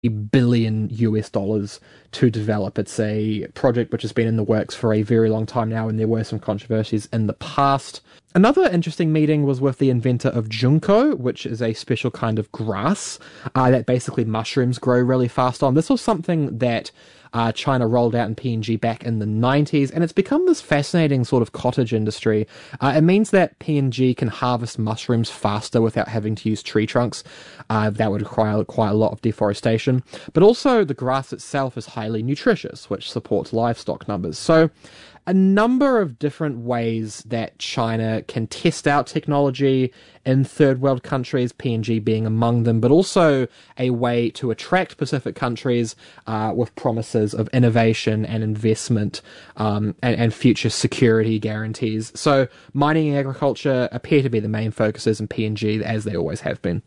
billion US dollars to develop. It's a project which has been in the works for a very long time now, and there were some controversies in the past. Another interesting meeting was with the inventor of Junko, which is a special kind of grass that basically mushrooms grow really fast on. This was something that China rolled out in PNG back in the 90s, and it's become this fascinating sort of cottage industry. It means that PNG can harvest mushrooms faster without having to use tree trunks. That would require quite a lot of deforestation. But also the grass itself is highly nutritious, which supports livestock numbers. So a number of different ways that China can test out technology in third world countries, PNG being among them, but also a way to attract Pacific countries with promises of innovation and investment and future security guarantees. So mining and agriculture appear to be the main focuses in PNG, as they always have been.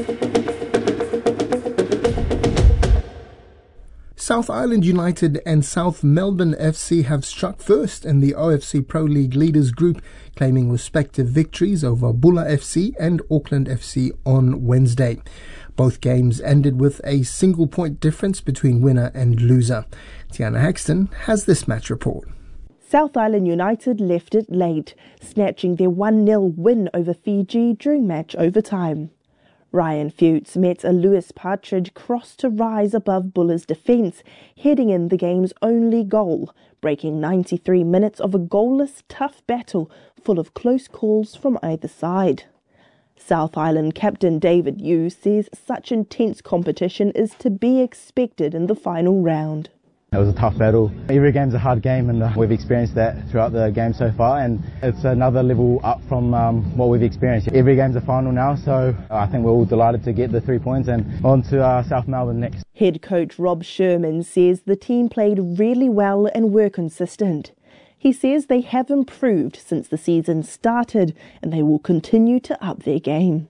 South Island United and South Melbourne FC have struck first in the OFC Pro League Leaders Group, claiming respective victories over Bulla FC and Auckland FC on Wednesday. Both games ended with a single-point difference between winner and loser. Tiana Haxton has this match report. South Island United left it late, snatching their 1-0 win over Fiji during match overtime. Ryan Fuchs met a Lewis Partridge cross to rise above Bulla's defence, heading in the game's only goal, breaking 93 minutes of a goalless, tough battle full of close calls from either side. South Island captain David Yu says such intense competition is to be expected in the final round. It was a tough battle. Every game's a hard game, and we've experienced that throughout the game so far, and it's another level up from what we've experienced. Every game's a final now, so I think we're all delighted to get the 3 points and on to South Melbourne next. Head coach Rob Sherman says the team played really well and were consistent. He says they have improved since the season started, and they will continue to up their game.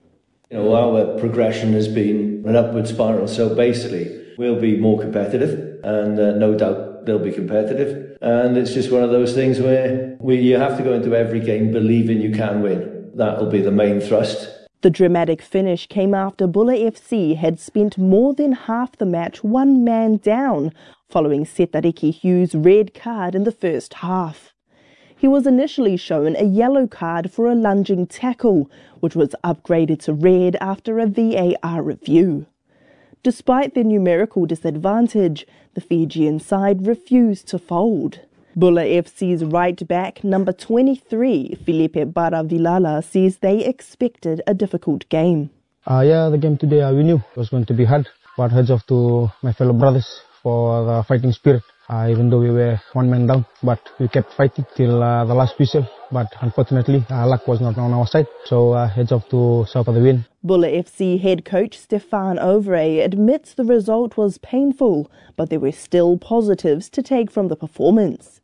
Our progression has been an upward spiral, so basically we'll be more competitive, and no doubt they'll be competitive. And it's just one of those things where you have to go into every game believing you can win. That'll be the main thrust. The dramatic finish came after Bulla FC had spent more than half the match one man down, following Setariki Hughes' red card in the first half. He was initially shown a yellow card for a lunging tackle, which was upgraded to red after a VAR review. Despite their numerical disadvantage, the Fijian side refused to fold. Bulla FC's right back, number 23, Felipe Baravilala, says they expected a difficult game. The game today we knew it was going to be hard, but heads off to my fellow brothers for the fighting spirit. Even though we were one man down, but we kept fighting till the last whistle. But unfortunately, luck was not on our side. So heads off to South for the win. Bulla FC head coach Stefan Ovray admits the result was painful, but there were still positives to take from the performance.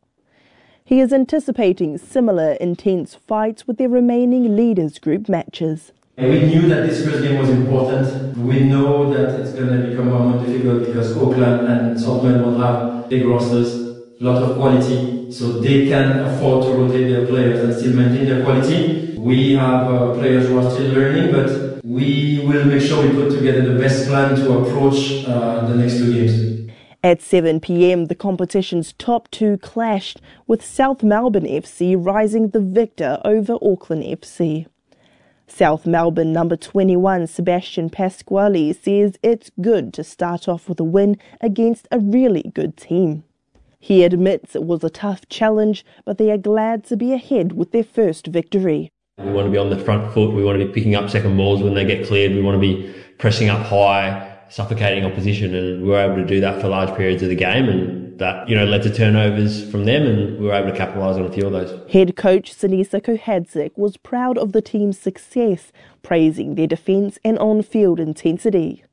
He is anticipating similar intense fights with their remaining Leaders Group matches. We knew that this first game was important. We know that it's going to become more difficult because Auckland and South Melbourne will have big rosters, a lot of quality, so they can afford to rotate their players and still maintain their quality. We have players who are still learning, but we will make sure we put together the best plan to approach the next two games. At 7 p.m, the competition's top two clashed, with South Melbourne FC rising the victor over Auckland FC. South Melbourne number 21 Sebastian Pasquale says it's good to start off with a win against a really good team. He admits it was a tough challenge, but they are glad to be ahead with their first victory. We want to be on the front foot, we want to be picking up second balls when they get cleared, we want to be pressing up high, suffocating opposition, and we were able to do that for large periods of the game, and that led to turnovers from them, and we were able to capitalise on a few of those. Head coach Sinisa Kohadzik was proud of the team's success, praising their defence and on-field intensity.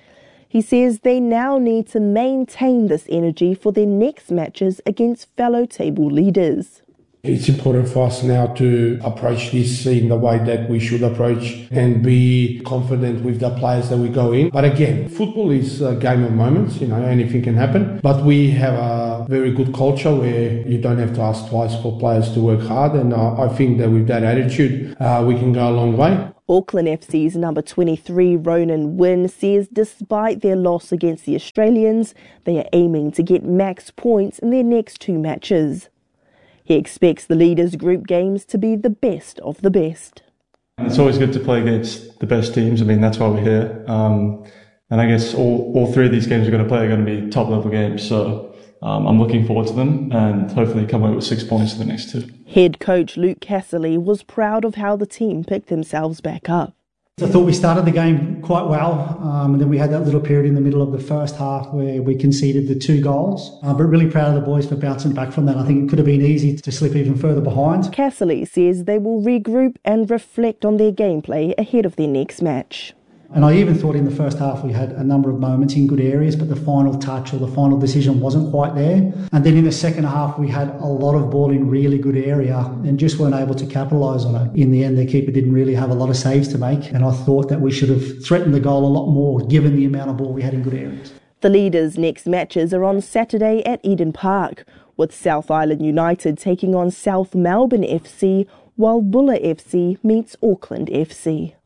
He says they now need to maintain this energy for their next matches against fellow table leaders. It's important for us now to approach this in the way that we should approach and be confident with the players that we go in. But again, football is a game of moments, anything can happen. But we have a very good culture where you don't have to ask twice for players to work hard. And I think that with that attitude, we can go a long way. Auckland FC's number 23 Ronan Wynne says despite their loss against the Australians, they are aiming to get max points in their next 2 matches. He expects the leaders' group games to be the best of the best. It's always good to play against the best teams. I mean, that's why we're here. And I guess all 3 of these games we're going to play are going to be top-level games. So I'm looking forward to them and hopefully come away with 6 points in the next 2. Head coach Luke Casserly was proud of how the team picked themselves back up. I thought we started the game quite well, and then we had that little period in the middle of the first half where we conceded the 2 goals. But really proud of the boys for bouncing back from that. I think it could have been easy to slip even further behind. Casserly says they will regroup and reflect on their gameplay ahead of their next match. And I even thought in the first half we had a number of moments in good areas, but the final touch or the final decision wasn't quite there. And then in the second half we had a lot of ball in really good area and just weren't able to capitalise on it. In the end, the keeper didn't really have a lot of saves to make, and I thought that we should have threatened the goal a lot more given the amount of ball we had in good areas. The leaders' next matches are on Saturday at Eden Park, with South Island United taking on South Melbourne FC, while Buller FC meets Auckland FC.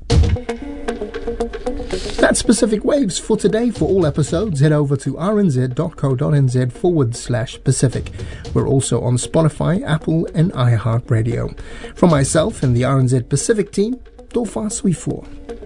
That's Pacific Waves for today. For all episodes, head over to rnz.co.nz/Pacific. We're also on Spotify, Apple and iHeartRadio. From myself and the RNZ Pacific team, Dolfa Swifo.